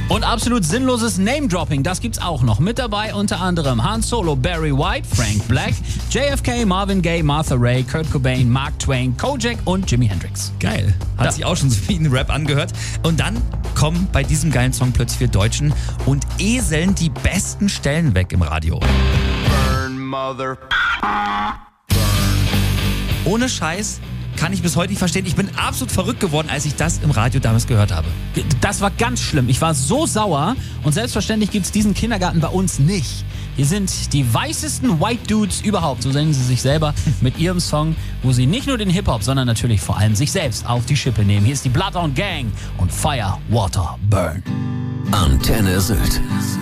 Und absolut sinnloses Name-Dropping, das gibt's auch noch. Mit dabei unter anderem Han Solo, Barry White, Frank Black, JFK, Marvin Gaye, Martha Ray, Kurt Cobain, Mark Twain, Kojak und Jimi Hendrix. Geil. Hat sich auch schon so wie ein Rap angehört. Und dann kommen bei diesem geilen Song plötzlich wir Deutschen und eseln die besten Stellen weg im Radio. Burn, mother. Ohne Scheiß kann ich bis heute nicht verstehen. Ich bin absolut verrückt geworden, als ich das im Radio damals gehört habe. Das war ganz schlimm. Ich war so sauer und selbstverständlich gibt's diesen Kindergarten bei uns nicht. Hier sind die weißesten White Dudes überhaupt, so nennen sie sich selber, mit ihrem Song, wo sie nicht nur den Hip-Hop, sondern natürlich vor allem sich selbst auf die Schippe nehmen. Hier ist die Bloodhound Gang und Fire, Water, Burn. Antenne Sylt.